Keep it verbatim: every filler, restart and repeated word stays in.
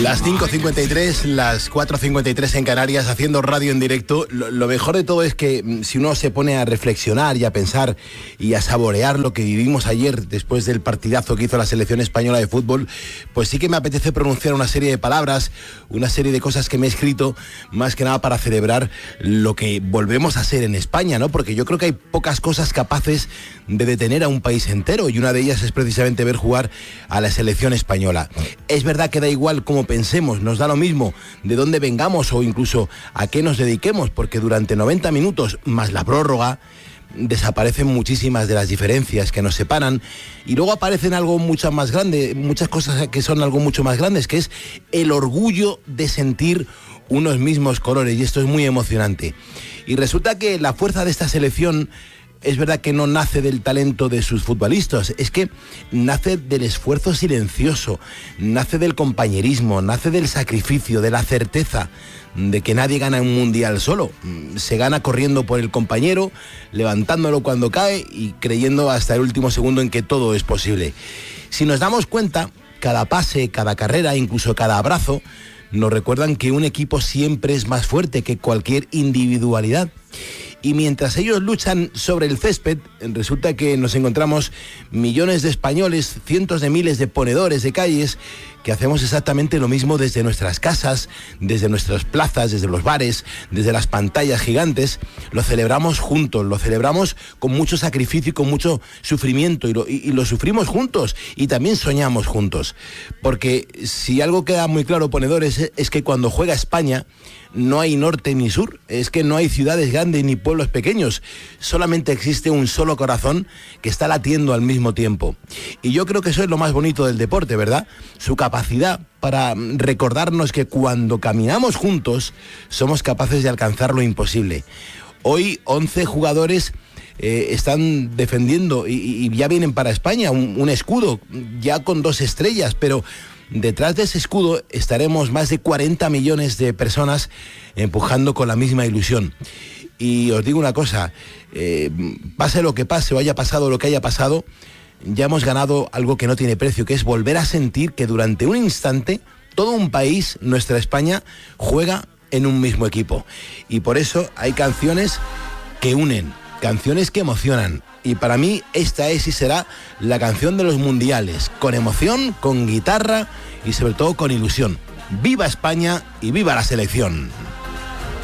Las cinco cincuenta y tres, las cuatro cincuenta y tres en Canarias, haciendo radio en directo. Lo, lo mejor de todo es que si uno se pone a reflexionar y a pensar y a saborear lo que vivimos ayer después del partidazo que hizo la selección española de fútbol, pues sí que me apetece pronunciar una serie de palabras, una serie de cosas que me he escrito, más que nada para celebrar lo que volvemos a ser en España, ¿no? Porque yo creo que hay pocas cosas capaces de detener a un país entero, y una de ellas es precisamente ver jugar a la selección española. Es verdad que da igual cómo pensemos, nos da lo mismo de dónde vengamos o incluso a qué nos dediquemos, porque durante noventa minutos más la prórroga desaparecen muchísimas de las diferencias que nos separan, y luego aparecen algo mucho más grande, muchas cosas que son algo mucho más grandes, que es el orgullo de sentir unos mismos colores, y esto es muy emocionante. Y resulta que la fuerza de esta selección es verdad que no nace del talento de sus futbolistas, es que nace del esfuerzo silencioso, nace del compañerismo, nace del sacrificio, de la certeza de que nadie gana un mundial solo. Se gana corriendo por el compañero, levantándolo cuando cae y creyendo hasta el último segundo en que todo es posible. Si nos damos cuenta, cada pase, cada carrera, incluso cada abrazo, nos recuerdan que un equipo siempre es más fuerte que cualquier individualidad. Y mientras ellos luchan sobre el césped, resulta que nos encontramos millones de españoles, cientos de miles de ponedores de calles, que hacemos exactamente lo mismo desde nuestras casas, desde nuestras plazas, desde los bares, desde las pantallas gigantes. Lo celebramos juntos, lo celebramos con mucho sacrificio y con mucho sufrimiento, y lo, y, y lo sufrimos juntos, y también soñamos juntos. Porque si algo queda muy claro, ponedores, es, es que cuando juega España no hay norte ni sur, es que no hay ciudades grandes ni pueblos pequeños, solamente existe un solo corazón que está latiendo al mismo tiempo. Y yo creo que eso es lo más bonito del deporte, ¿verdad? Su capacidad para recordarnos que cuando caminamos juntos somos capaces de alcanzar lo imposible. Hoy once jugadores eh, están defendiendo y, y ya vienen para España un, un escudo, ya con dos estrellas, pero detrás de ese escudo estaremos más de cuarenta millones de personas empujando con la misma ilusión. Y os digo una cosa, eh, pase lo que pase o haya pasado lo que haya pasado, ya hemos ganado algo que no tiene precio, que es volver a sentir que durante un instante todo un país, nuestra España, juega en un mismo equipo. Y por eso hay canciones que unen, canciones que emocionan. Y para mí esta es y será la canción de los mundiales, con emoción, con guitarra y sobre todo con ilusión. ¡Viva España y viva la selección!